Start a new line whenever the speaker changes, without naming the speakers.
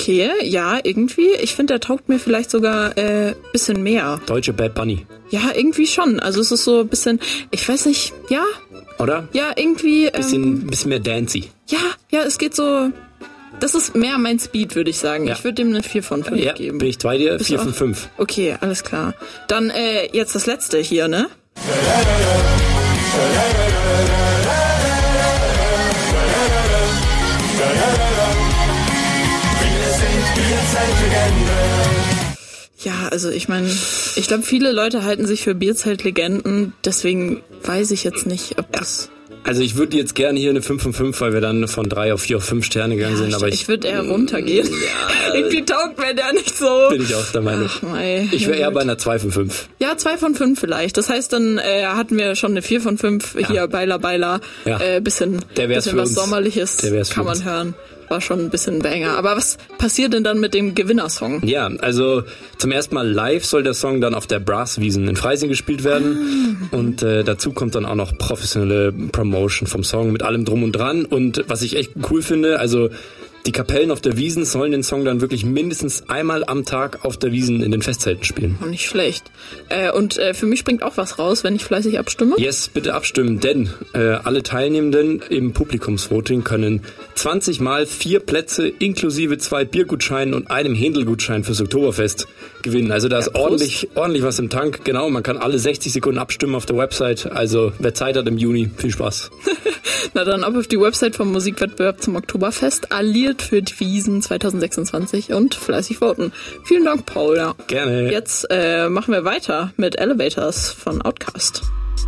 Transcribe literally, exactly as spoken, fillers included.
Okay, ja, irgendwie. Ich finde, der taugt mir vielleicht sogar ein äh, bisschen mehr.
Deutsche Bad Bunny.
Ja, irgendwie schon. Also es ist so ein bisschen, ich weiß nicht, ja.
Oder?
Ja, irgendwie.
Bisschen,
ähm,
bisschen mehr dancey.
Ja, ja, es geht so. Das ist mehr mein Speed, würde ich sagen.
Ja.
Ich würde dem eine vier von fünf
ja,
geben.
Bin ich bei dir?
Bist
vier
du
von
auch?
fünf.
Okay, alles klar. Dann äh, jetzt das letzte hier, ne? Ja, also ich meine, ich glaube, viele Leute halten sich für Bierzeltlegenden, deswegen weiß ich jetzt nicht, ob das...
Also ich würde jetzt gerne hier eine fünf von fünf, weil wir dann von drei auf vier auf fünf Sterne gegangen
Ja,
sind. Aber
ich
ich,
ich würde eher runtergehen.
Ja,
Irgendwie taugt mir der nicht so.
Bin ich auch der Meinung.
Ach, mei,
ich wäre
ja,
eher
gut.
bei einer zwei von fünf.
Ja, zwei von fünf vielleicht. Das heißt, dann äh, hatten wir schon eine vier von fünf
Ja.
hier, Beiler, Beiler.
Ja.
Äh, bisschen
Der wär's
bisschen
für
was
uns.
Sommerliches
Der wär's für
kann man
uns.
hören. War schon ein bisschen Banger. Aber was passiert denn dann mit dem Gewinnersong?
Ja, also zum ersten Mal live soll der Song dann auf der Brasswiesen in Freising gespielt werden.
Ah.
Und äh, dazu kommt dann auch noch professionelle Promotion vom Song mit allem drum und dran. Und was ich echt cool finde, also die Kapellen auf der Wiesn sollen den Song dann wirklich mindestens einmal am Tag auf der Wiesn in den Festzelten spielen.
Oh, nicht schlecht. Äh, und äh, für mich springt auch was raus, wenn ich fleißig abstimme.
Yes, bitte abstimmen, denn äh, alle Teilnehmenden im Publikumsvoting können zwanzig mal vier Plätze inklusive zwei Biergutscheinen und einem Händelgutschein fürs Oktoberfest gewinnen. Also da ist
Ja, Prost.
ordentlich, ordentlich was im Tank. Genau, man kann alle sechzig Sekunden abstimmen auf der Website. Also wer Zeit hat im Juni, viel Spaß.
Na dann ab auf die Website vom Musikwettbewerb zum Oktoberfest. Alliert für die Wiesn zwanzig sechsundzwanzig und fleißig voten. Vielen Dank, Paul. Ja.
Gerne.
Jetzt äh, machen wir weiter mit Elevators von Outkast.